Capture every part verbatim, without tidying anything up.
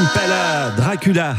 Pella, Dracula.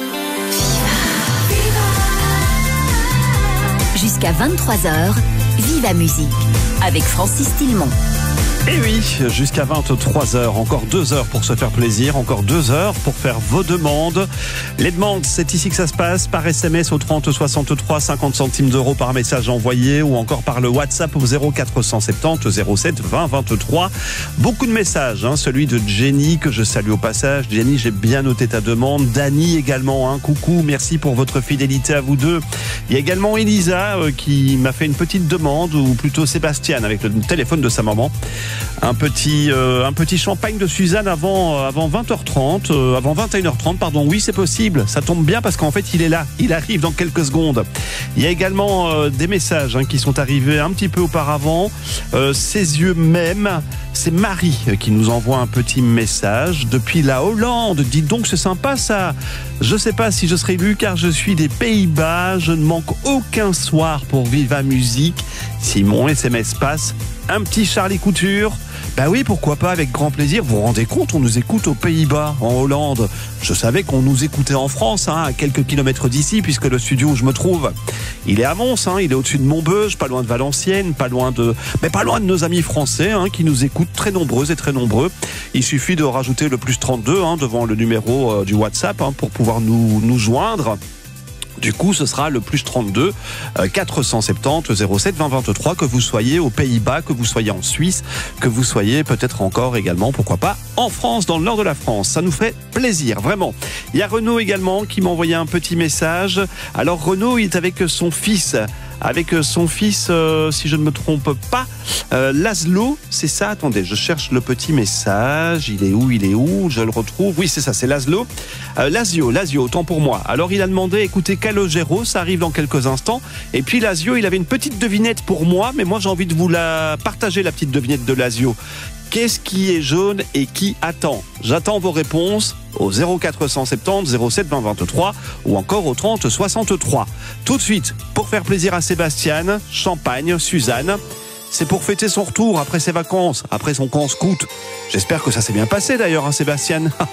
Jusqu'à vingt-trois heures, Viva Musique avec Francis Tillemont. Et oui, jusqu'à vingt-trois heures, encore deux heures pour se faire plaisir, encore deux heures pour faire vos demandes. Les demandes, c'est ici que ça se passe, par S M S au trente soixante-trois, cinquante centimes d'euros par message envoyé, ou encore par le WhatsApp au zéro quatre cent soixante-dix zéro sept vingt vingt-trois. Beaucoup de messages, hein, celui de Jenny que je salue au passage. Jenny, j'ai bien noté ta demande. Dani également, hein, coucou, merci pour votre fidélité à vous deux. Il y a également Elisa euh, qui m'a fait une petite demande, ou plutôt Sébastien avec le téléphone de sa maman. Un petit, euh, un petit champagne de Suzanne avant, euh, avant vingt heures trente, euh, avant vingt et une heures trente, pardon. Oui, c'est possible. Ça tombe bien parce qu'en fait, il est là. Il arrive dans quelques secondes. Il y a également euh, des messages hein, qui sont arrivés un petit peu auparavant. Euh, ses yeux même. C'est Marie qui nous envoie un petit message depuis la Hollande. Dites donc, c'est sympa ça. Je sais pas si je serai élu car je suis des Pays-Bas. Je ne manque aucun soir pour Viva Musique. Si mon S M S passe, un petit Charlie Couture. Bah oui, pourquoi pas, avec grand plaisir. Vous vous rendez compte, on nous écoute aux Pays-Bas, en Hollande. Je savais qu'on nous écoutait en France, hein, à quelques kilomètres d'ici, puisque le studio où je me trouve, il est à Mons, hein, il est au-dessus de Montbeuge, pas loin de Valenciennes, pas loin de, mais pas loin de nos amis français, hein, qui nous écoutent, très nombreux et très nombreux. Il suffit de rajouter le plus trente-deux, hein, devant le numéro euh, du WhatsApp, hein, pour pouvoir nous, nous joindre. Du coup, ce sera le plus trente-deux, quatre cent soixante-dix zéro sept vingt vingt-trois, que vous soyez aux Pays-Bas, que vous soyez en Suisse, que vous soyez peut-être encore également, pourquoi pas, en France, dans le nord de la France. Ça nous fait plaisir, vraiment. Il y a Renaud également qui m'a envoyé un petit message. Alors Renaud, il est avec son fils, avec son fils, euh, si je ne me trompe pas, euh, Laszlo, c'est ça. Attendez, je cherche le petit message. Il est où, il est où? Je le retrouve. Oui, c'est ça, c'est Laszlo. Euh, Lazio, Lazio, autant pour moi. Alors il a demandé, écoutez, Calogero, ça arrive dans quelques instants. Et puis Lazio, il avait une petite devinette pour moi, mais moi j'ai envie de vous la partager, la petite devinette de Lazio. Qu'est-ce qui est jaune et qui attend? J'attends vos réponses au zéro quatre cent soixante-dix zéro sept vingt vingt-trois ou encore au trente soixante-trois. Tout de suite, pour faire plaisir à Sébastien, champagne, Suzanne. C'est pour fêter son retour après ses vacances, après son camp scout. J'espère que ça s'est bien passé d'ailleurs, hein, Sébastien.